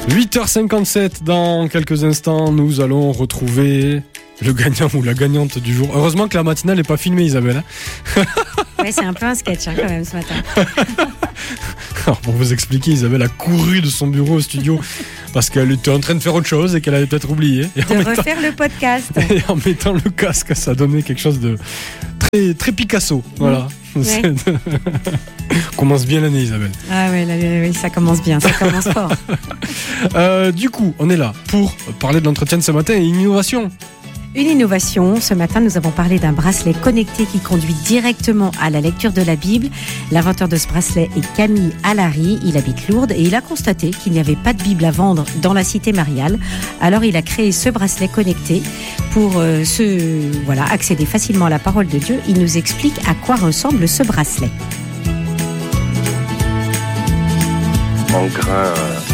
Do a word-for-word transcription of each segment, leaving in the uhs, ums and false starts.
huit heures cinquante-sept, dans quelques instants, nous allons retrouver le gagnant ou la gagnante du jour. Heureusement que la matinale n'est pas filmée, Isabelle. Ouais, c'est un peu un sketch hein, quand même ce matin. Alors, pour vous expliquer, Isabelle a couru de son bureau au studio parce qu'elle était en train de faire autre chose et qu'elle avait peut-être oublié. Et de mettant... refaire le podcast. Et en mettant le casque, ça donnait quelque chose de très, très Picasso. Voilà. Ouais. De... commence bien l'année, Isabelle. Ah ouais, là, oui, ça commence bien, ça commence fort. euh, du coup, on est là pour parler de l'entretien de ce matin et une innovation. Une innovation. Ce matin, nous avons parlé d'un bracelet connecté qui conduit directement à la lecture de la Bible. L'inventeur de ce bracelet est Camille Allary. Il habite Lourdes et il a constaté qu'il n'y avait pas de Bible à vendre dans la cité mariale. Alors, il a créé ce bracelet connecté pour euh, se, voilà, accéder facilement à la parole de Dieu. Il nous explique à quoi ressemble ce bracelet. En grain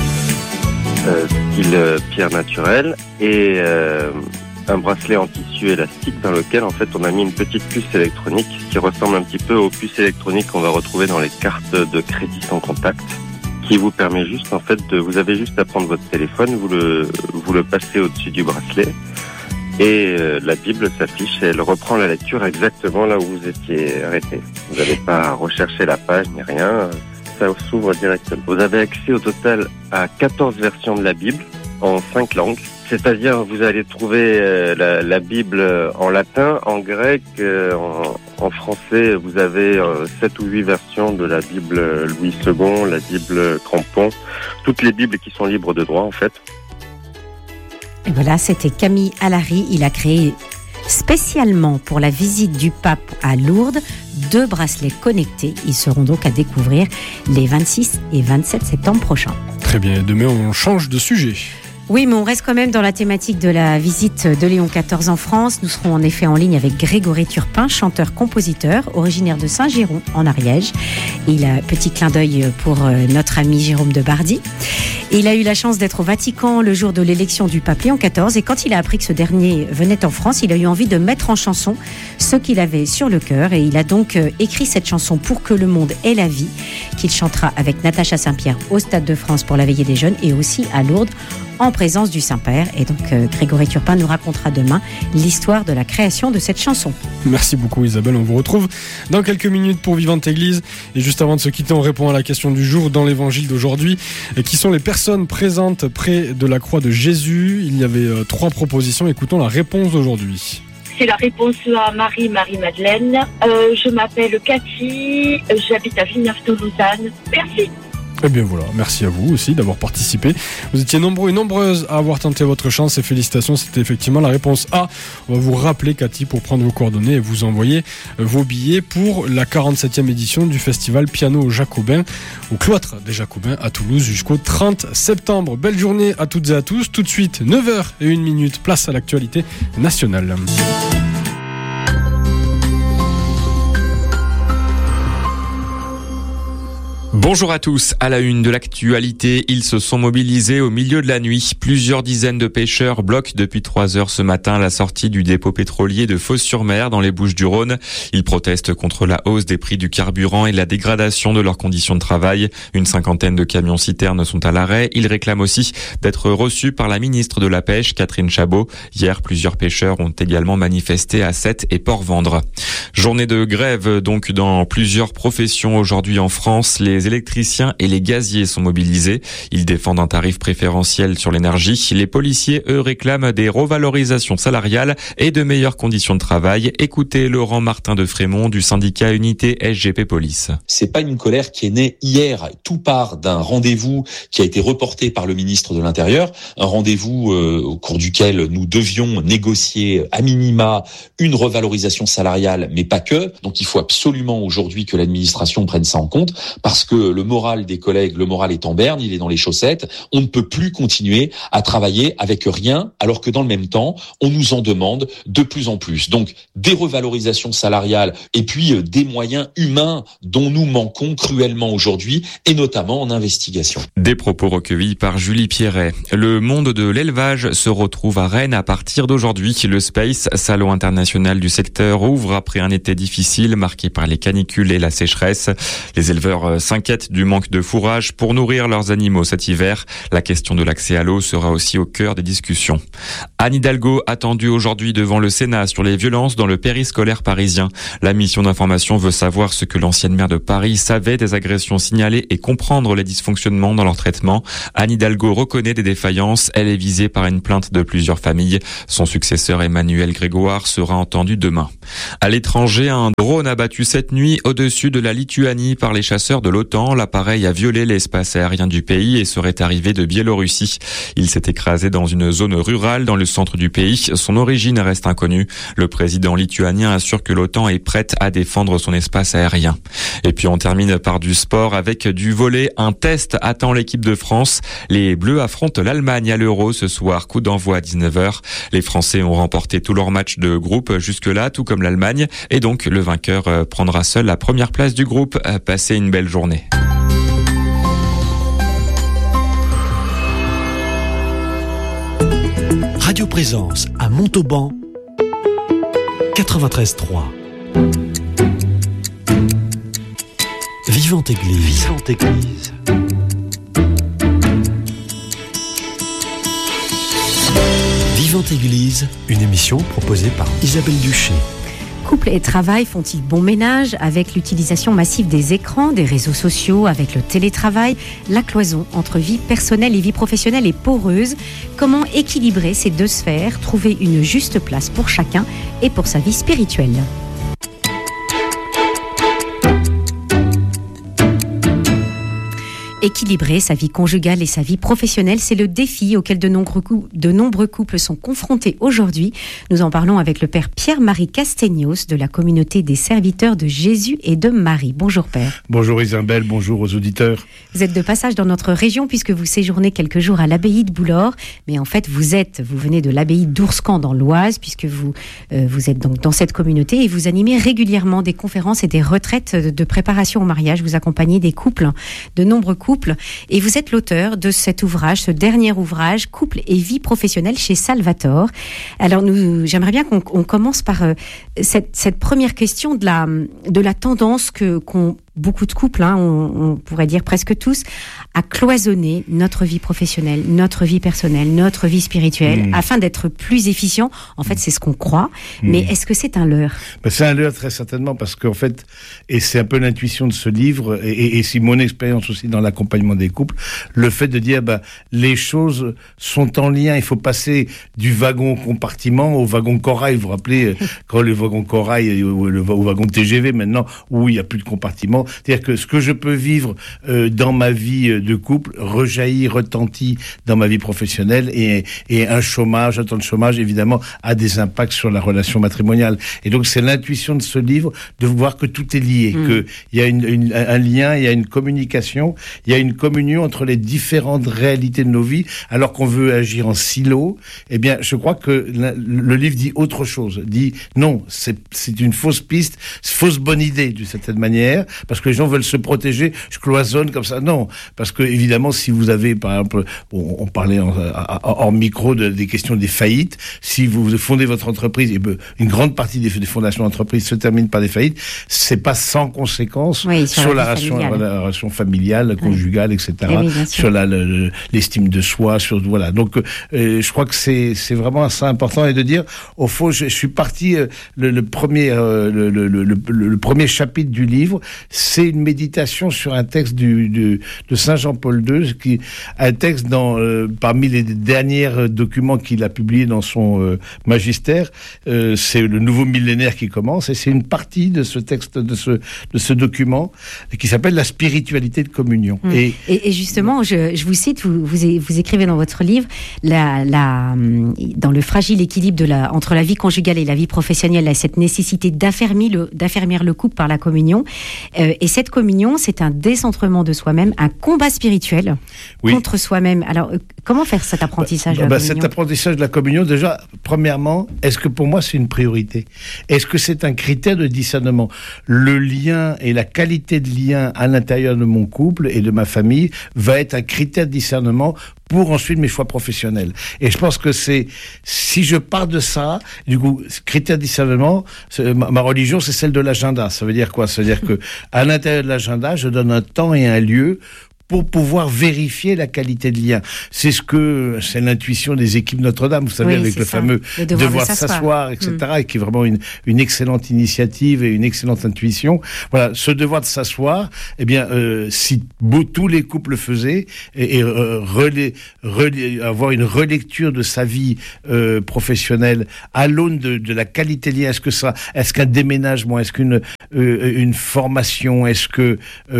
euh, style euh, pierre naturelle et euh, un bracelet en tissu élastique dans lequel en fait on a mis une petite puce électronique qui ressemble un petit peu aux puces électroniques qu'on va retrouver dans les cartes de crédit sans contact, qui vous permet juste en fait de, vous avez juste à prendre votre téléphone, vous le vous le passez au-dessus du bracelet et euh, la Bible s'affiche et elle reprend la lecture exactement là où vous étiez arrêté. Vous n'avez pas à rechercher la page ni rien, ça s'ouvre directement. Vous avez accès au total à quatorze versions de la Bible en cinq langues. C'est-à-dire, vous allez trouver euh, la, la Bible en latin, en grec, euh, en, en français. Vous avez euh, sept ou huit versions de la Bible Louis second, la Bible Crampon, toutes les Bibles qui sont libres de droit, en fait. Et voilà, c'était Camille Allary. Il a créé spécialement pour la visite du pape à Lourdes deux bracelets connectés. Ils seront donc à découvrir les vingt-six et vingt-sept septembre prochains. Très bien, demain on change de sujet. Oui, mais on reste quand même dans la thématique de la visite de Léon quatorze en France. Nous serons en effet en ligne avec Grégory Turpin, chanteur-compositeur, originaire de Saint-Géron, en Ariège. Et il a un petit clin d'œil pour notre ami Jérôme de Bardy. Et il a eu la chance d'être au Vatican le jour de l'élection du pape Léon quatorze. Et quand il a appris que ce dernier venait en France, il a eu envie de mettre en chanson ce qu'il avait sur le cœur. Et il a donc écrit cette chanson Pour que le monde ait la vie, qu'il chantera avec Natacha Saint-Pierre au Stade de France pour la Veillée des Jeunes et aussi à Lourdes en présence du Saint-Père. Et donc euh, Grégory Turpin nous racontera demain l'histoire de la création de cette chanson. Merci beaucoup Isabelle, on vous retrouve dans quelques minutes pour Vivante Église. Et juste avant de se quitter, on répond à la question du jour dans l'évangile d'aujourd'hui. Et qui sont les personnes présentes près de la croix de Jésus? Il y avait euh, trois propositions, écoutons la réponse d'aujourd'hui. C'est la réponse à Marie, Marie-Madeleine. Euh, je m'appelle Cathy, j'habite à Villeneuve-de-Lausanne. Merci. Eh bien voilà, merci à vous aussi d'avoir participé. Vous étiez nombreux et nombreuses à avoir tenté votre chance et félicitations, c'était effectivement la réponse A. On va vous rappeler, Cathy, pour prendre vos coordonnées et vous envoyer vos billets pour la quarante-septième édition du festival Piano Jacobin au cloître des Jacobins à Toulouse jusqu'au trente septembre. Belle journée à toutes et à tous. Tout de suite, neuf heures et une minute, place à l'actualité nationale. Bonjour à tous. À la une de l'actualité, ils se sont mobilisés au milieu de la nuit. Plusieurs dizaines de pêcheurs bloquent depuis trois heures ce matin la sortie du dépôt pétrolier de Fos-sur-Mer dans les Bouches-du-Rhône. Ils protestent contre la hausse des prix du carburant et la dégradation de leurs conditions de travail. Une cinquantaine de camions-citernes sont à l'arrêt. Ils réclament aussi d'être reçus par la ministre de la Pêche, Catherine Chabot. Hier, plusieurs pêcheurs ont également manifesté à Sète et Port-Vendre. Journée de grève donc dans plusieurs professions aujourd'hui en France. Les électriciens et les gaziers sont mobilisés. Ils défendent un tarif préférentiel sur l'énergie. Les policiers, eux, réclament des revalorisations salariales et de meilleures conditions de travail. Écoutez Laurent Martin de Frémont du syndicat Unité S G P Police. C'est pas une colère qui est née hier. Tout part d'un rendez-vous qui a été reporté par le ministre de l'Intérieur. Un rendez-vous euh, au cours duquel nous devions négocier à minima une revalorisation salariale, mais pas que. Donc il faut absolument aujourd'hui que l'administration prenne ça en compte parce que le moral des collègues, le moral est en berne, il est dans les chaussettes. On ne peut plus continuer à travailler avec rien, alors que dans le même temps, on nous en demande de plus en plus. Donc, des revalorisations salariales et puis des moyens humains dont nous manquons cruellement aujourd'hui, et notamment en investigation. Des propos recueillis par Julie Pierret. Le monde de l'élevage se retrouve à Rennes à partir d'aujourd'hui. Le Space, salon international du secteur, ouvre après un été difficile marqué par les canicules et la sécheresse. Les éleveurs s'inquiètent s'inquiètent du manque de fourrage pour nourrir leurs animaux cet hiver. La question de l'accès à l'eau sera aussi au cœur des discussions. Anne Hidalgo attendue aujourd'hui devant le Sénat sur les violences dans le périscolaire parisien. La mission d'information veut savoir ce que l'ancienne maire de Paris savait des agressions signalées et comprendre les dysfonctionnements dans leur traitement. Anne Hidalgo reconnaît des défaillances. Elle est visée par une plainte de plusieurs familles. Son successeur Emmanuel Grégoire sera entendu demain. À l'étranger, un drone abattu cette nuit au-dessus de la Lituanie par les chasseurs de l'OTAN. L'appareil a violé l'espace aérien du pays et serait arrivé de Biélorussie. Il s'est écrasé dans une zone rurale dans le centre du pays. Son origine reste inconnue. Le président lituanien assure que l'OTAN est prête à défendre son espace aérien. Et puis on termine par du sport avec du volley. Un test attend l'équipe de France. Les Bleus affrontent l'Allemagne à l'Euro ce soir. Coup d'envoi à dix-neuf heures. Les Français ont remporté tous leurs matchs de groupe jusque-là, tout comme l'Allemagne. Et donc le vainqueur prendra seul la première place du groupe. Passez une belle journée. Radio Présence à Montauban, quatre-vingt-treize trois. Vivante Église. Vivante Église. Vivante Église, une émission proposée par Isabelle Duché. Couple et travail font-ils bon ménage avec l'utilisation massive des écrans, des réseaux sociaux, avec le télétravail? La cloison entre vie personnelle et vie professionnelle est poreuse. Comment équilibrer ces deux sphères, trouver une juste place pour chacun et pour sa vie spirituelle? Équilibrer sa vie conjugale et sa vie professionnelle, c'est le défi auquel de nombreux, cou- de nombreux couples sont confrontés aujourd'hui. Nous en parlons avec le père Pierre-Marie Castegnos de la communauté des serviteurs de Jésus et de Marie. Bonjour père. Bonjour Isabelle, bonjour aux auditeurs. Vous êtes de passage dans notre région puisque vous séjournez quelques jours à l'abbaye de Boulor, mais en fait vous êtes, vous venez de l'abbaye d'Ourscan dans l'Oise puisque vous, euh, vous êtes donc dans cette communauté et vous animez régulièrement des conférences et des retraites de préparation au mariage. Vous accompagnez des couples, de nombreux couples. Et vous êtes l'auteur de cet ouvrage, ce dernier ouvrage, Couple et vie professionnelle chez Salvator. Alors, nous, j'aimerais bien qu'on on commence par euh, cette, cette première question de la, de la tendance que, qu'ont beaucoup de couples, hein, on, on pourrait dire presque tous, à cloisonner notre vie professionnelle, notre vie personnelle, notre vie spirituelle, mmh. afin d'être plus efficient. En fait, c'est ce qu'on croit. Mmh. Mais est-ce que c'est un leurre? Ben, c'est un leurre très certainement parce qu'en fait, et c'est un peu l'intuition de ce livre, et, et, et c'est mon expérience aussi dans l'accompagnement des couples, le fait de dire, ben, les choses sont en lien. Il faut passer du wagon compartiment au wagon corail. Vous vous rappelez, quand le wagon corail au, le, au wagon T G V maintenant, où il n'y a plus de compartiment. C'est-à-dire que ce que je peux vivre euh, dans ma vie de couple rejaillit, retentit dans ma vie professionnelle et, et un chômage, un temps de chômage, évidemment, a des impacts sur la relation matrimoniale. Et donc, c'est l'intuition de ce livre de voir que tout est lié, mmh. qu'il y a une, une, un lien, il y a une communication, il y a une communion entre les différentes réalités de nos vies, alors qu'on veut agir en silo. Eh bien, je crois que le, le livre dit autre chose, dit non, c'est, c'est une fausse piste, fausse bonne idée, d'une certaine manière, parce que les gens veulent se protéger, je cloisonne comme ça. Non, parce que évidemment, si vous avez, par exemple, on, on parlait en, hors micro de, des questions des faillites, si vous fondez votre entreprise, et ben, une grande partie des, des fondations d'entreprise se terminent par des faillites, c'est pas sans conséquence oui, sur, sur la, la, relation, la relation familiale, conjugale, oui. et cetera. Oui, sur la, le, l'estime de soi, sur voilà. Donc, euh, je crois que c'est c'est vraiment ça important et de dire, au fond, je, je suis parti euh, le, le premier euh, le, le, le, le, le premier chapitre du livre. C'est une méditation sur un texte du, du, de Saint Jean-Paul deux, qui, un texte dans, euh, parmi les derniers documents qu'il a publiés dans son euh, magistère. Euh, c'est le nouveau millénaire qui commence, et c'est une partie de ce texte, de ce, de ce document, qui s'appelle la spiritualité de communion. Mmh. Et, et, et justement, je, je vous cite, vous, vous, vous écrivez dans votre livre, la, la, dans le fragile équilibre de la, entre la vie conjugale et la vie professionnelle, cette nécessité d'affermir le, d'affermir le couple par la communion. Euh, et cette communion, c'est un décentrement de soi-même, un combat spirituel oui. contre soi-même. Alors, euh, comment faire cet apprentissage bah, de la bah, communion ? Cet apprentissage de la communion, déjà, premièrement, est-ce que pour moi c'est une priorité ? Est-ce que c'est un critère de discernement ? Le lien et la qualité de lien à l'intérieur de mon couple et de ma famille va être un critère de discernement pour ensuite mes choix professionnels. Et je pense que c'est, si je pars de ça, du coup, critère de discernement, ma, ma religion, c'est celle de l'agenda. Ça veut dire quoi? Ça veut dire que, à l'intérieur de l'agenda, je donne un temps et un lieu pour pouvoir vérifier la qualité de lien. C'est ce que, c'est l'intuition des équipes Notre-Dame, vous savez, oui, avec le ça. fameux le devoir, devoir de s'asseoir, s'asseoir, et cetera, mmh. et qui est vraiment une, une excellente initiative et une excellente intuition. Voilà, ce devoir de s'asseoir, eh bien, euh, si beau, tous les couples le faisaient, et, et euh, relais, relais, avoir une relecture de sa vie euh, professionnelle à l'aune de, de la qualité de lien, est-ce que ça, est-ce qu'un déménagement, est-ce qu'une euh, une formation, est-ce que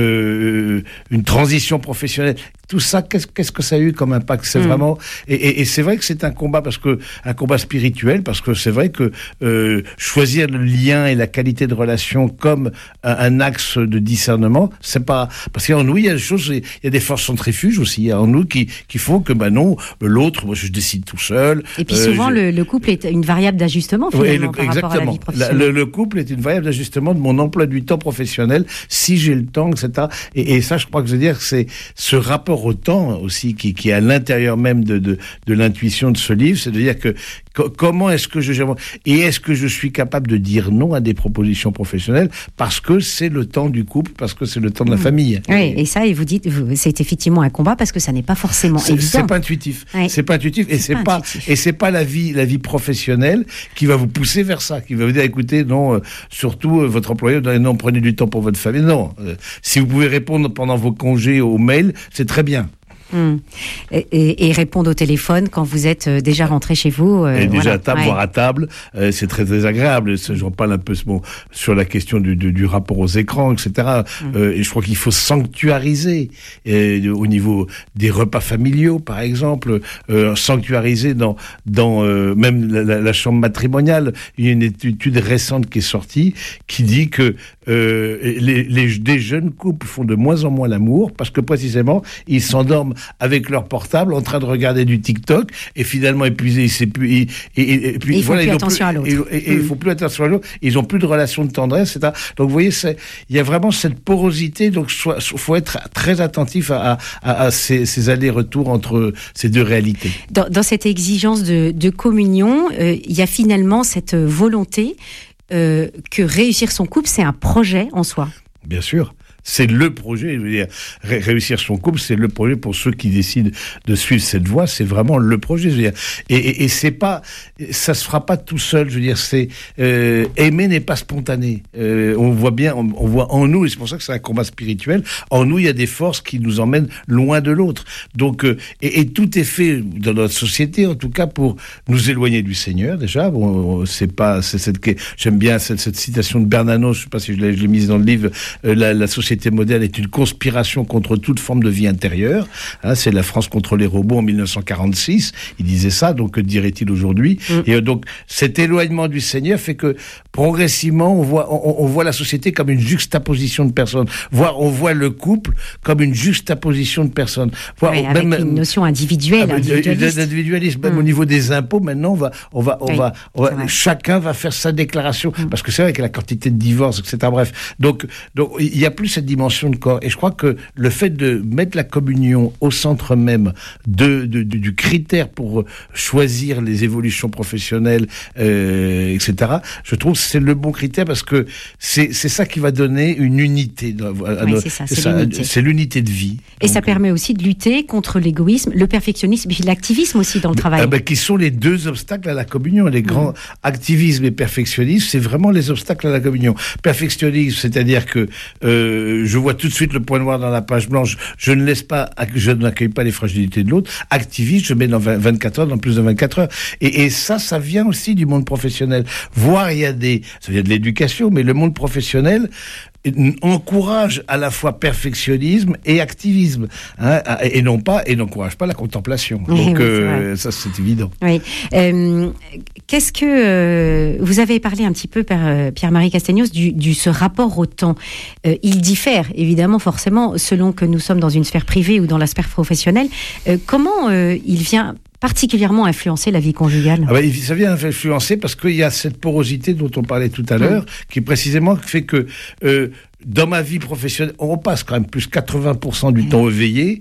euh, une transition professionnelle, tout ça, qu'est-ce, qu'est-ce que ça a eu comme impact? C'est mmh. vraiment, et, et, et c'est vrai que c'est un combat parce que, un combat spirituel, parce que c'est vrai que, euh, choisir le lien et la qualité de relation comme un, un axe de discernement, c'est pas, parce qu'en nous, il y a des choses, il y a des forces centrifuges aussi, en nous qui, qui font que, bah non, l'autre, moi, je décide tout seul. Et puis souvent, euh, le, le couple est une variable d'ajustement, finalement, oui, le, par exactement. rapport à la vie professionnelle. La, le, le couple est une variable d'ajustement de mon emploi du temps professionnel, si j'ai le temps, et cetera. Et, et ça, je crois que je veux dire que c'est ce rapport au temps aussi qui, qui est à l'intérieur même de, de, de l'intuition de ce livre, c'est de dire que co- comment est-ce que je gère et est-ce que je suis capable de dire non à des propositions professionnelles parce que c'est le temps du couple, parce que c'est le temps de la mmh. famille. Oui, et, et ça, et vous dites, vous, c'est effectivement un combat parce que ça n'est pas forcément c'est, évident. C'est pas intuitif. Oui. C'est pas intuitif et c'est, c'est pas, intuitif. et c'est pas la vie, la vie professionnelle qui va vous pousser vers ça, qui va vous dire écoutez, non, euh, surtout euh, votre employeur, non, prenez du temps pour votre famille. Non, euh, si vous pouvez répondre pendant vos congés aux mails, c'est très bien. Hum. Et, et, et répondre au téléphone quand vous êtes déjà rentré chez vous. Euh, et déjà voilà. à table, ouais. voire à table, euh, c'est très désagréable. J'en parle un peu bon, sur la question du, du, du rapport aux écrans, et cetera. Hum. Euh, et je crois qu'il faut sanctuariser et, au niveau des repas familiaux, par exemple, euh, sanctuariser dans, dans euh, même la, la, la chambre matrimoniale. Il y a une étude récente qui est sortie qui dit que euh, les, les, des jeunes couples font de moins en moins l'amour parce que précisément ils s'endorment avec leur portable en train de regarder du TikTok et finalement épuisés, ils s'est plus, et, et, et puis et ils voilà, font plus ils attention plus, à l'autre. Et, et, et mmh. il faut plus attention à l'autre. Ils ont plus de relation de tendresse, et cetera. Donc vous voyez, c'est, il y a vraiment cette porosité. Donc il faut être très attentif à, à, à ces, ces allers-retours entre ces deux réalités. Dans, dans cette exigence de, de communion, euh, il y a finalement cette volonté euh, que réussir son couple, c'est un projet en soi. Bien sûr. C'est le projet, je veux dire, ré- réussir son couple, c'est le projet pour ceux qui décident de suivre cette voie, c'est vraiment le projet, je veux dire. Et, et, et c'est pas, ça se fera pas tout seul, je veux dire, c'est, euh, aimer n'est pas spontané. Euh, on voit bien, on, on voit en nous, et c'est pour ça que c'est un combat spirituel, en nous, il y a des forces qui nous emmènent loin de l'autre. Donc, euh, et, et tout est fait dans notre société, en tout cas, pour nous éloigner du Seigneur, déjà. Bon, c'est pas, c'est cette, j'aime bien cette, cette citation de Bernanos, je sais pas si je l'ai, je l'ai mise dans le livre, euh, la, la société moderne est une conspiration contre toute forme de vie intérieure. Hein, c'est la France contre les robots en dix-neuf cent quarante-six. Il disait ça, donc que dirait-il aujourd'hui mmh. Et euh, donc cet éloignement du Seigneur fait que progressivement on voit, on, on voit la société comme une juxtaposition de personnes. Voire on voit le couple comme une juxtaposition de personnes. Voire, oui, avec même, une notion individuelle, ah, individualiste. Individualisme. Même mmh. au niveau des impôts, maintenant on va, on va, on oui, va, on va chacun va faire sa déclaration mmh. parce que c'est vrai que la quantité de divorces, et cetera. Bref, donc donc il y a plus cette dimension de corps. Et je crois que le fait de mettre la communion au centre même de, de, de du critère pour choisir les évolutions professionnelles, euh, et cetera, je trouve que c'est le bon critère parce que c'est, c'est ça qui va donner une unité. À oui, nos, c'est ça, c'est, c'est, ça l'unité. c'est l'unité de vie. Et donc, ça permet aussi de lutter contre l'égoïsme, le perfectionnisme et l'activisme aussi dans le travail. Ah ben, qui sont les deux obstacles à la communion. Les grands mmh. activisme et perfectionnisme, c'est vraiment les obstacles à la communion. Perfectionnisme, c'est-à-dire que euh, je vois tout de suite le point noir dans la page blanche, je ne laisse pas, je n'accueille pas les fragilités de l'autre. Activiste, je mets dans vingt-quatre heures, dans plus de vingt-quatre heures. Et, et ça, ça vient aussi du monde professionnel. Voire il y a des, ça vient de l'éducation, mais le monde professionnel encourage à la fois perfectionnisme et activisme, hein, et non pas, et n'encourage pas la contemplation. Donc oui, euh, ça c'est évident. Oui. Euh, qu'est-ce que euh, vous avez parlé un petit peu, Père, Pierre-Marie Castegnos, du, du ce rapport au temps. Euh, il diffère évidemment forcément selon que nous sommes dans une sphère privée ou dans la sphère professionnelle. Euh, comment euh, il vient particulièrement influencer la vie conjugale? Ah bah, ça vient influencer parce qu'il y a cette porosité dont on parlait tout à l'heure, mmh. qui précisément fait que euh, dans ma vie professionnelle, on passe quand même plus quatre-vingts pour cent du mmh. temps éveillé.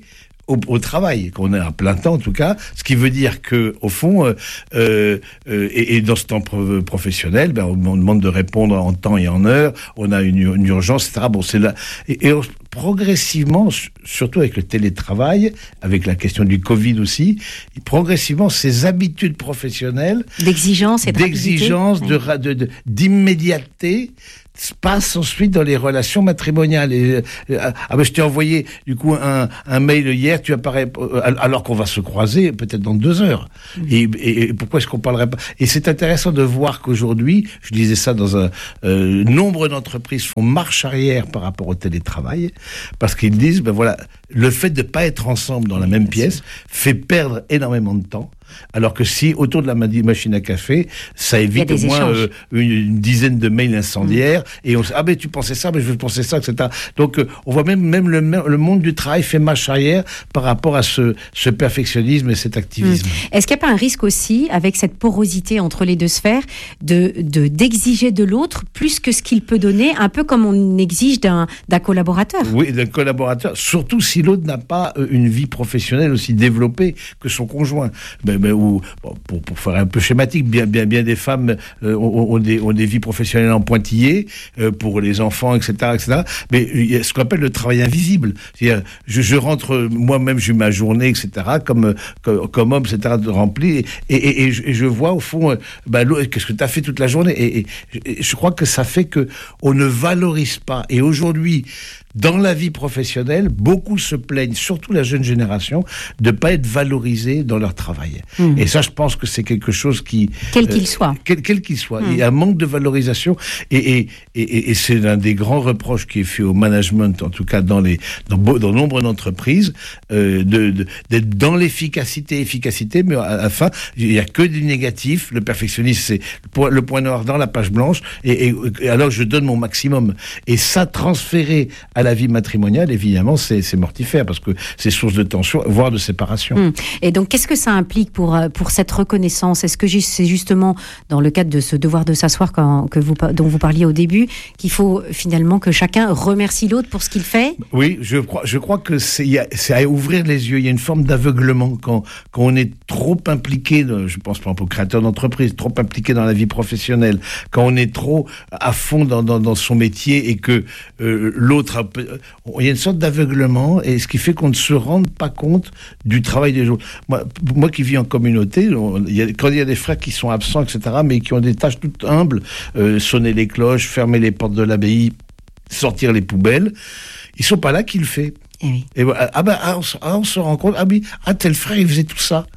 Au, au travail, qu'on est à plein temps en tout cas, ce qui veut dire que au fond, euh, euh, et, et dans ce temps pro- professionnel, ben, on, on demande de répondre en temps et en heure, on a une, une urgence, et cetera. Bon, c'est là, et, et on, progressivement, surtout avec le télétravail, avec la question du Covid aussi, progressivement, ces habitudes professionnelles, d'exigence et de d'exigence, de, de, de, d'immédiateté, se passe ensuite dans les relations matrimoniales. Et, euh, ah ben je t'ai envoyé du coup un, un mail hier, tu apparais euh, alors qu'on va se croiser peut-être dans deux heures. Mmh. Et, et, et pourquoi est-ce qu'on parlerait pas? Et c'est intéressant de voir qu'aujourd'hui, je disais ça dans un euh, nombre d'entreprises font marche arrière par rapport au télétravail, parce qu'ils disent ben voilà, le fait de pas être ensemble dans la même pièce fait perdre énormément de temps. Alors que si, autour de la machine à café, ça évite au moins euh, une, une dizaine de mails incendiaires, mmh. et on se ah ben tu pensais ça, mais je veux penser ça, et cetera. Donc euh, on voit même, même le, le monde du travail fait marche arrière par rapport à ce, ce perfectionnisme et cet activisme. Mmh. Est-ce qu'il n'y a pas un risque aussi, avec cette porosité entre les deux sphères, de, de, d'exiger de l'autre plus que ce qu'il peut donner, un peu comme on exige d'un, d'un collaborateur? Oui, d'un collaborateur, surtout si l'autre n'a pas une vie professionnelle aussi développée que son conjoint. Ben, ben, ou, bon, pour, pour faire un peu schématique, bien, bien, bien des femmes euh, ont, ont, des, ont des vies professionnelles en pointillés euh, pour les enfants, et cetera, et cetera. Mais il y a ce qu'on appelle le travail invisible. C'est-à-dire, je, je rentre moi-même, j'ai ma journée, et cetera, comme, comme, comme homme, et cetera, de rempli, et, et, et, et, je, et je vois au fond, euh, bah, qu'est-ce que tu as fait toute la journée, et, et, et je crois que ça fait que on ne valorise pas. Et aujourd'hui, dans la vie professionnelle, beaucoup se plaignent, surtout la jeune génération, de ne pas être valorisés dans leur travail. Mmh. Et ça, je pense que c'est quelque chose qui... Quel qu'il euh, soit. Quel, quel qu'il soit. Mmh. Il y a un manque de valorisation. Et, et, et, et c'est l'un des grands reproches qui est fait au management, en tout cas dans, les, dans, dans nombre d'entreprises, euh, de, de, d'être dans l'efficacité, efficacité, mais à la fin, il n'y a que du négatif. Le perfectionnisme, c'est le point, le point noir dans la page blanche. Et, et, et alors, je donne mon maximum. Et ça, transféré à la vie matrimoniale, évidemment, c'est, c'est mortifère parce que c'est source de tension, voire de séparation. Hum. Et donc, qu'est-ce que ça implique pour, pour cette reconnaissance? Est-ce que c'est justement dans le cadre de ce devoir de s'asseoir quand, que vous, dont vous parliez au début, qu'il faut finalement que chacun remercie l'autre pour ce qu'il fait? Oui, je crois, je crois que c'est, y a, c'est à ouvrir les yeux. Il y a une forme d'aveuglement quand, quand on est trop impliqué, je pense par exemple aux créateurs d'entreprise, trop impliqué dans la vie professionnelle, quand on est trop à fond dans, dans, dans son métier et que euh, l'autre a il y a une sorte d'aveuglement, et ce qui fait qu'on ne se rende pas compte du travail des autres. Moi, moi qui vis en communauté, on, il y a, quand il y a des frères qui sont absents, et cetera, mais qui ont des tâches toutes humbles, euh, sonner les cloches, fermer les portes de l'abbaye, sortir les poubelles, ils sont pas là qui le fait. Et oui. Et voilà, ah ben ah, on, ah, on se rend compte, ah oui, ah tel frère il faisait tout ça,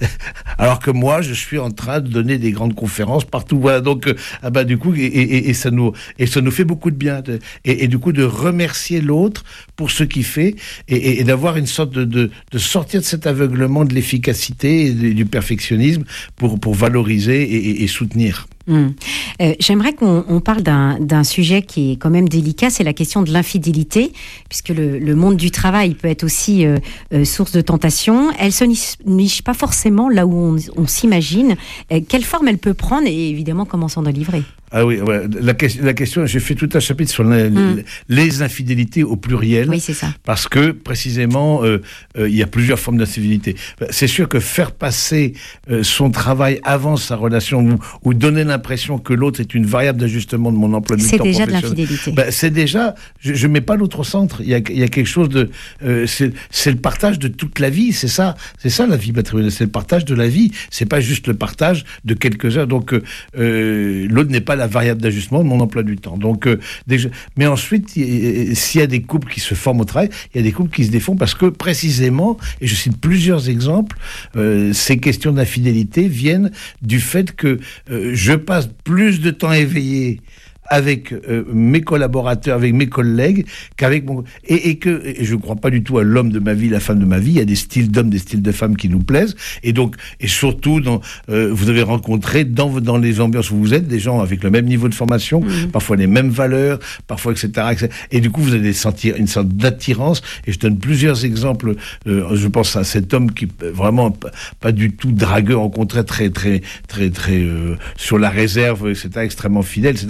alors que moi je suis en train de donner des grandes conférences partout, voilà, donc euh, ah ben du coup et, et, et ça nous et ça nous fait beaucoup de bien, de, et, et du coup de remercier l'autre pour ce qu'il fait, et, et, et d'avoir une sorte de, de de sortir de cet aveuglement de l'efficacité et de, du perfectionnisme pour pour valoriser et, et, et soutenir. Mmh. Euh, j'aimerais qu'on on parle d'un, d'un sujet qui est quand même délicat, c'est la question de l'infidélité, puisque le, le monde du travail peut être aussi euh, euh, source de tentation. Elle se niche pas forcément là où on, on s'imagine. Euh, quelle forme elle peut prendre, et évidemment comment s'en délivrer? Ah oui, ouais. la, la question, j'ai fait tout un chapitre sur les, mmh. les infidélités au pluriel. Oui, c'est ça. Parce que, précisément, euh, euh, il y a plusieurs formes d'infidélité. C'est sûr que faire passer euh, son travail avant sa relation, ou, ou donner l'impression que l'autre est une variable d'ajustement de mon emploi du temps professionnel, c'est déjà de l'infidélité. Ben, c'est déjà, je ne mets pas l'autre au centre. Il y a, il y a quelque chose de... Euh, c'est, c'est le partage de toute la vie, c'est ça. C'est ça la vie matrimoniale, c'est le partage de la vie. C'est pas juste le partage de quelques heures. Donc, euh, l'autre n'est pas la variable d'ajustement de mon emploi du temps. Donc, euh, déjà, mais ensuite, s'il y a des couples qui se forment au travail, il y a des couples qui se défont parce que précisément, et je cite plusieurs exemples, euh, ces questions d'infidélité viennent du fait que euh, je passe plus de temps éveillé avec euh, mes collaborateurs, avec mes collègues, qu'avec mon... Et, et que et je ne crois pas du tout à l'homme de ma vie, la femme de ma vie. Il y a des styles d'hommes, des styles de femmes qui nous plaisent. Et donc, et surtout, dans, euh, vous avez rencontré dans, dans les ambiances où vous êtes, des gens avec le même niveau de formation, mmh. parfois les mêmes valeurs, parfois, et cetera, et cetera. Et du coup, vous allez sentir une sorte d'attirance. Et je donne plusieurs exemples. Euh, je pense à cet homme qui, vraiment, pas, pas du tout dragueur, au contraire, très, très, très, très, euh, sur la réserve, et cetera, extrêmement fidèle, et cetera. Et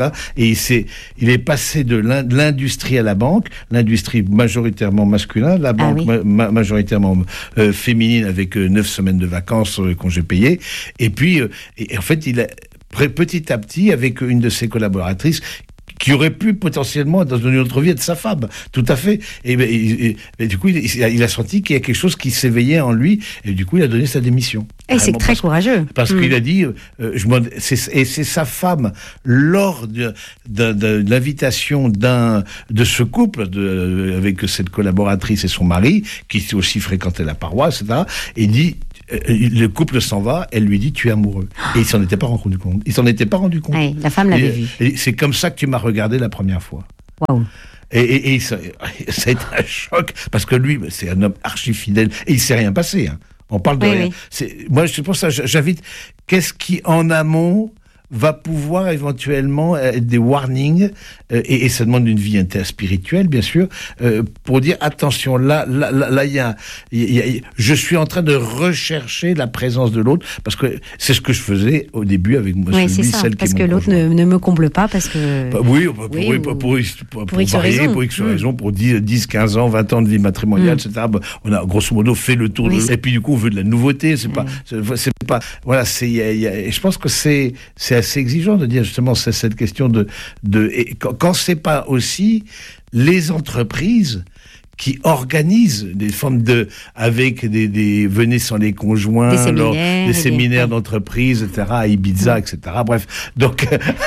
Et il, s'est, il est passé de l'industrie à la banque, l'industrie majoritairement masculin, la banque ah oui. ma- majoritairement euh, féminine avec euh, neuf semaines de vacances, euh, congés payés. Et puis, euh, et, et en fait, il a petit à petit, avec une de ses collaboratrices, qui aurait pu potentiellement, dans une autre vie, être sa femme. Tout à fait. Et, et, et, et du coup, il, il a senti qu'il y a quelque chose qui s'éveillait en lui, et du coup, il a donné sa démission. Et c'est très parce, courageux. Parce mmh. qu'il a dit, euh, je c'est, et c'est sa femme, lors de, de, de, de l'invitation d'un, de ce couple, de, avec cette collaboratrice et son mari, qui aussi fréquentait la paroisse, et cetera, et dit, le couple s'en va, elle lui dit tu es amoureux. Et il s'en était pas rendu compte. Il s'en était pas rendu compte. Ouais, la femme l'avait et, vu. Et c'est comme ça que tu m'as regardé la première fois. Waouh. Et, et, et ça, ça a été un choc parce que lui, c'est un homme archi fidèle et il s'est rien passé. Hein. On parle de oui, rien. Oui. C'est, moi, c'est pour ça, j'invite. Qu'est-ce qui en amont va pouvoir éventuellement être des warnings, euh, et, et ça demande une vie interspirituelle, bien sûr, euh, pour dire attention, là, là, là, là, il y a, il y a, je suis en train de rechercher la présence de l'autre, parce que c'est ce que je faisais au début avec moi, oui, celui, c'est ça, celle parce qui est que mon l'autre ne, ne me comble pas, parce que... Bah, oui, pour, oui, pour, ou... pour, pour, pour, pour X varier, raison. pour X mmh. raison, pour dix, quinze ans, vingt ans de vie matrimoniale, mmh. et cetera. Bah, on a grosso modo fait le tour oui, de... Et puis du coup, on veut de la nouveauté, c'est mmh. pas, c'est, c'est pas, voilà, c'est, y a, y a, et je pense que c'est, c'est assez exigeant de dire justement, c'est cette question de, de, et quand, quand c'est pas aussi les entreprises qui organisent des formes de, avec des, des venez sans les conjoints, des séminaires, lors, des séminaires des... d'entreprise, et cetera, à Ibiza, mmh. et cetera. Bref, donc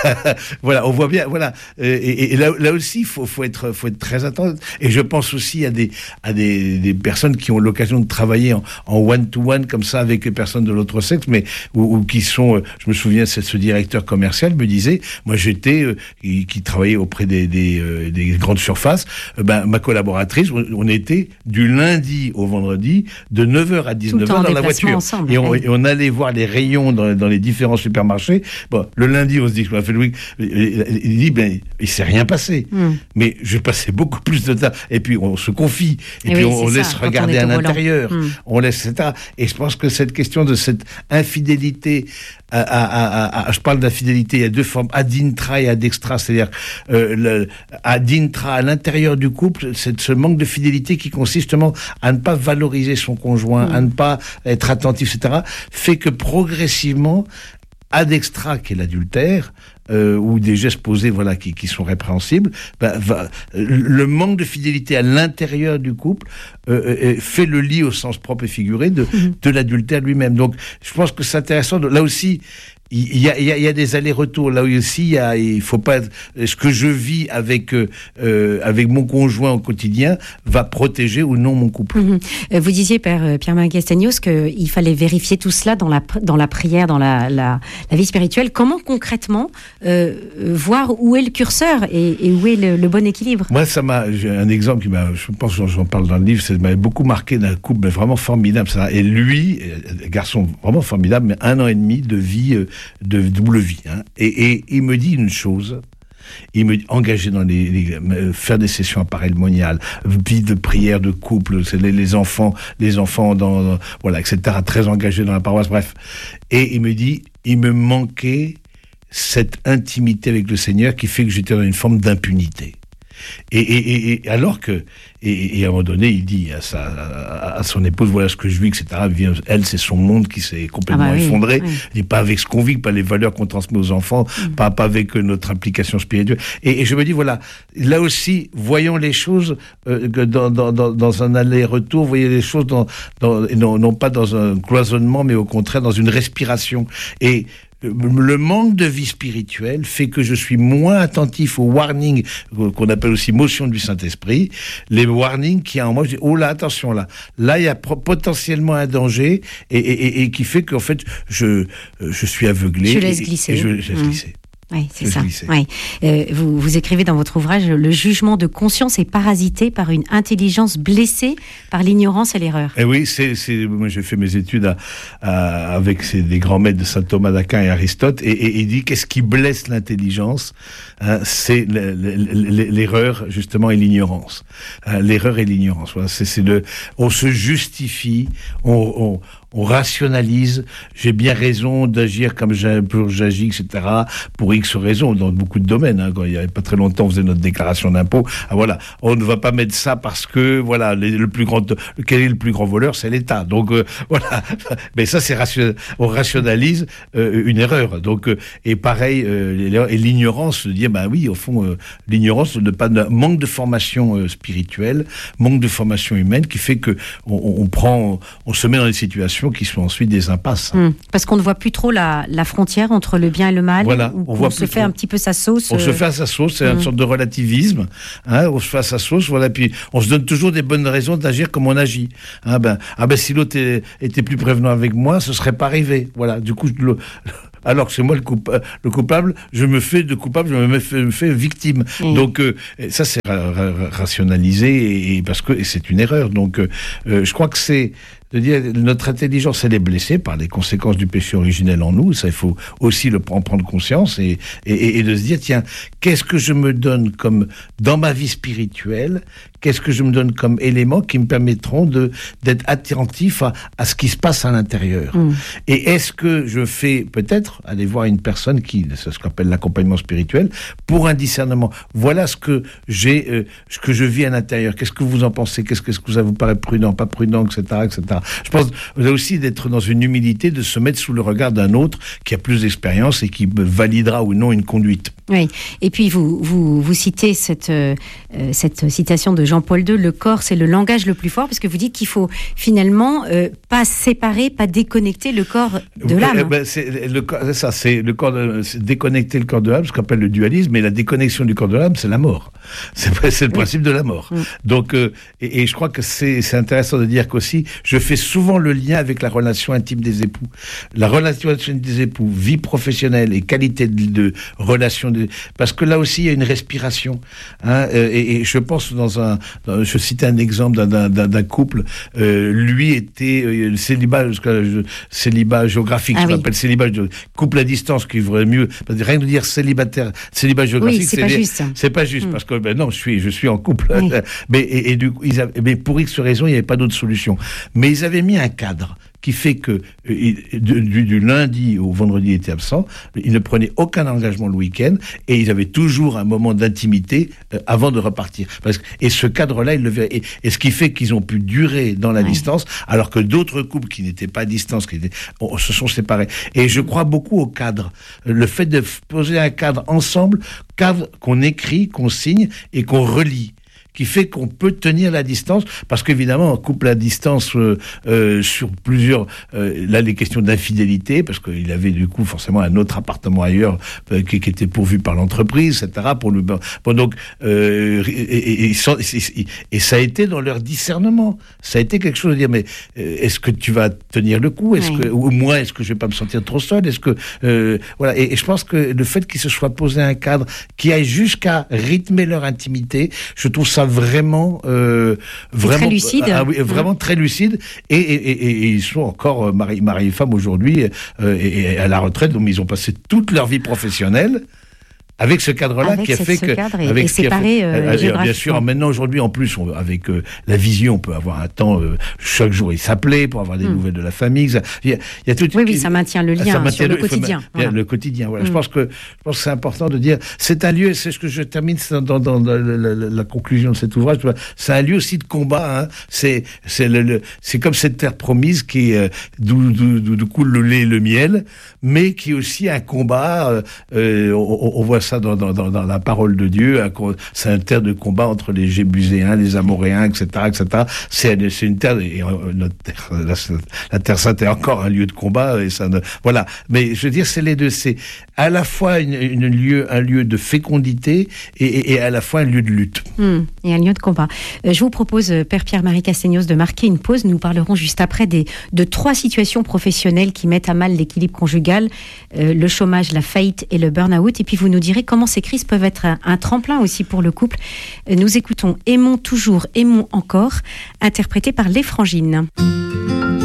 voilà, on voit bien, voilà. Et, et là, là aussi, faut, faut être, faut être très attentif. Et je pense aussi à des, à des, des personnes qui ont l'occasion de travailler en, en one-to-one comme ça avec les personnes de l'autre sexe, mais ou, ou qui sont, je me souviens, c'est ce directeur commercial me disait, moi j'étais, euh, qui, qui travaillait auprès des, des, euh, des grandes surfaces, euh, ben ma collaboratrice. On était du lundi au vendredi de neuf heures à dix-neuf heures dans la voiture. Ensemble, et, on, ouais. et on allait voir les rayons dans, dans les différents supermarchés. Bon, le lundi, on se dit, on a fait le week- il dit, ben, il s'est rien passé. Mm. Mais je passais beaucoup plus de temps. Et puis, on se confie. Et, et puis, oui, on, on laisse ça, regarder à l'intérieur. Mm. On laisse, et cetera. Et je pense que cette question de cette infidélité, à, à, à, à, je parle d'infidélité, il y a deux formes, ad intra et ad extra. C'est-à-dire, euh, le, ad intra, à l'intérieur du couple, c'est ce manque de fidélité qui consiste justement à ne pas valoriser son conjoint, mmh. à ne pas être attentif, et cetera, fait que progressivement, ad extra, qui est l'adultère, euh, ou des gestes posés, voilà, qui, qui sont répréhensibles, ben, va, le manque de fidélité à l'intérieur du couple euh, euh, fait le lit au sens propre et figuré de, mmh. de l'adultère lui-même. Donc, je pense que c'est intéressant. De, là aussi, il y a, il y a, il y a des allers-retours. Là aussi, il y a, il faut pas, ce que je vis avec, euh, avec mon conjoint au quotidien va protéger ou non mon couple. Mmh. Vous disiez, Père Pierre-Marie Castagnos, qu'il fallait vérifier tout cela dans la, dans la prière, dans la, la, la vie spirituelle. Comment concrètement euh, voir où est le curseur et, et où est le, le bon équilibre? Moi, ça m'a, j'ai un exemple qui m'a, je pense que j'en parle dans le livre, ça m'a beaucoup marqué d'un couple vraiment formidable. Ça. Et lui, garçon vraiment formidable, mais un an et demi de vie, de double vie. Hein. Et, et il me dit une chose. Il me dit, engagé dans les, les faire des sessions paralmoniales, vie de prière de couple, c'est les, les enfants, les enfants dans, dans voilà, et cetera. Très engagé dans la paroisse, bref. Et il me dit, il me manquait cette intimité avec le Seigneur qui fait que j'étais dans une forme d'impunité. Et, et, et alors que, et, et à un moment donné, il dit à, sa, à, à son épouse, voilà ce que je vis, et cetera. Elle, c'est son monde qui s'est complètement ah bah effondré. Oui, oui. Il n'est pas avec ce qu'on vit, pas les valeurs qu'on transmet aux enfants, mmh. pas, pas avec notre implication spirituelle. Et, et je me dis, voilà, là aussi, voyons les choses euh, dans, dans, dans, dans un aller-retour, voyez les choses dans, dans, non, non pas dans un cloisonnement, mais au contraire dans une respiration. Et le manque de vie spirituelle fait que je suis moins attentif aux warnings qu'on appelle aussi motion du Saint-Esprit, les warnings qui en moi, je dis, oh là, attention là, là il y a potentiellement un danger et, et, et, et qui fait qu'en fait je, je suis aveuglé. Je laisse glisser. Et, et je laisse mmh. glisser. Oui, c'est ça. Oui. Euh, vous, vous écrivez dans votre ouvrage, le jugement de conscience est parasité par une intelligence blessée par l'ignorance et l'erreur. Et oui, c'est, c'est, moi j'ai fait mes études à, à, avec ces, des grands maîtres de saint Thomas d'Aquin et Aristote, et, et il dit qu'est-ce qui blesse l'intelligence, hein, c'est le, le, le, l'erreur justement et l'ignorance. Hein, l'erreur et l'ignorance. Voilà, c'est, c'est le, on se justifie, on, on on rationalise, j'ai bien raison d'agir comme j'agis, et cetera, pour X raisons, dans beaucoup de domaines. Hein. Quand il n'y avait pas très longtemps, on faisait notre déclaration d'impôt. Ah, voilà, on ne va pas mettre ça parce que, voilà, les, le plus grand, quel est le plus grand voleur, c'est l'État. Donc, euh, voilà. Mais ça, c'est ration, on rationalise euh, une erreur. Donc, euh, et pareil, euh, et l'ignorance, de dire, bah oui, au fond, euh, l'ignorance, de pas, de, manque de formation euh, spirituelle, manque de formation humaine, qui fait que on, on prend, on se met dans des situations qui sont ensuite des impasses. Mmh. Parce qu'on ne voit plus trop la, la frontière entre le bien et le mal. Voilà, on, on, voit on se fait trop. un petit peu sa sauce. On euh... se fait à sa sauce, c'est mmh. une sorte de relativisme. Hein, on se fait à sa sauce, voilà. Puis on se donne toujours des bonnes raisons d'agir comme on agit. Hein, ben, ah ben si l'autre est, était plus prévenant avec moi, ce serait pas arrivé. Voilà. Du coup, je le... alors que c'est moi le, coupa- le coupable, je me fais de coupable, je me fais, me fais victime. Mmh. Donc euh, ça c'est ra- ra- rationalisé et, et parce que et c'est une erreur. Donc euh, je crois que c'est de dire notre intelligence elle est blessée par les conséquences du péché originel en nous. Ça il faut aussi le en prendre conscience et, et, et de se dire tiens qu'est-ce que je me donne comme dans ma vie spirituelle, qu'est-ce que je me donne comme éléments qui me permettront de d'être attentif à, à ce qui se passe à l'intérieur. Mmh. Et est-ce que je fais peut-être aller voir une personne qui, c'est ce qu'on appelle l'accompagnement spirituel, pour un discernement. Voilà ce que j'ai, euh, ce que je vis à l'intérieur. Qu'est-ce que vous en pensez? Qu'est-ce que, est-ce que ça vous paraît prudent, pas prudent, et cetera, et cetera. Je pense aussi d'être dans une humilité, de se mettre sous le regard d'un autre qui a plus d'expérience et qui validera ou non une conduite. Oui. Et puis vous vous, vous citez cette euh, cette citation de Jean-Paul deux, le corps c'est le langage le plus fort, parce que vous dites qu'il faut finalement euh, pas séparer, pas déconnecter le corps de l'âme. Eh ben, c'est le c'est ça, c'est le corps de, c'est déconnecter le corps de l'âme, ce qu'on appelle le dualisme, et la déconnexion du corps de l'âme, c'est la mort. C'est, c'est le principe oui. de la mort. Oui. Donc, euh, et, et je crois que c'est, c'est intéressant de dire qu'aussi, je fais souvent le lien avec la relation intime des époux. La relation intime des époux, vie professionnelle et qualité de, de relation, de, parce que là aussi, il y a une respiration. Hein, et, et je pense dans un, dans, je citais un exemple d'un, d'un, d'un couple, euh, lui était euh, célibat, célibat géographique, ah, je oui. l'appelle célibat, couple à distance, qui vaudrait mieux, rien de dire célibataire, célibat géographique, oui, c'est, c'est pas les, juste. C'est pas juste, mmh. parce que ben non, je suis, je suis en couple. Oui. mais et, et du coup, ils avaient, mais pour X raisons, il n'y avait pas d'autre solution. Mais ils avaient mis un cadre qui fait que euh, du, du lundi au vendredi, il était absent. Ils ne prenaient aucun engagement le week-end et ils avaient toujours un moment d'intimité euh, avant de repartir. Parce que, et ce cadre-là, ils le verraient. Et, et ce qui fait qu'ils ont pu durer dans la ouais. distance, alors que d'autres couples qui n'étaient pas à distance, qui étaient, on, se sont séparés. Et je crois beaucoup au cadre. Le fait de poser un cadre ensemble, cadre qu'on écrit, qu'on signe et qu'on relie, qui fait qu'on peut tenir la distance, parce qu'évidemment, on coupe la distance euh, euh, sur plusieurs... Euh, là, les questions d'infidélité, parce qu'il avait du coup forcément un autre appartement ailleurs euh, qui, qui était pourvu par l'entreprise, et cetera. Pour le, bon, donc, euh, et, et, et, et, et ça a été dans leur discernement. Ça a été quelque chose de dire, mais euh, est-ce que tu vas tenir le coup? Est-ce oui. que, ou moi, est-ce que je vais pas me sentir trop seul? Est-ce que... Euh, voilà. Et, et je pense que le fait qu'ils se soient posé un cadre qui aille jusqu'à rythmer leur intimité, je trouve ça vraiment euh, vraiment très lucide. Ah, oui, vraiment mmh. très lucide et, et, et, et ils sont encore mari, mari et femme aujourd'hui euh, et, et à la retraite, donc ils ont passé toute leur vie professionnelle avec ce cadre-là avec qui a fait que, et, avec et séparé, fait, euh, euh, bien sûr, maintenant aujourd'hui en plus on, avec euh, la vision, on peut avoir un temps euh, chaque jour il s'appelait pour avoir des mm. nouvelles de la famille. Ça, il y a, il y a tout, oui, oui, ça maintient le lien maintient sur le, le quotidien. Faut, voilà. Le quotidien. Voilà. Mm. Je pense que je pense que c'est important de dire, c'est un lieu. C'est ce que je termine dans, dans, dans la, la, la, la conclusion de cet ouvrage. C'est un lieu aussi de combat. Hein. C'est c'est le, le c'est comme cette terre promise qui euh, d'où, d'où, d'où coule le lait et le miel, mais qui est aussi un combat. Euh, on, on voit ça dans, dans, dans, dans la parole de Dieu, c'est une terre de combat entre les Jébuséens, les Amoréens, et cetera, et cetera. C'est, c'est une terre, et notre terre, la, la terre sainte est encore un lieu de combat, et ça ne, voilà. Mais je veux dire, c'est les deux, c'est à la fois une, une lieu, un lieu de fécondité et, et, et à la fois un lieu de lutte. Mmh, et un lieu de combat. Euh, je vous propose, Père Pierre-Marie Castegnos, de marquer une pause. Nous parlerons juste après des, de trois situations professionnelles qui mettent à mal l'équilibre conjugal, euh, le chômage, la faillite et le burn-out. Et puis vous nous direz comment ces crises peuvent être un, un tremplin aussi pour le couple. Nous écoutons Aimons toujours, aimons encore, interprété par Les Frangines.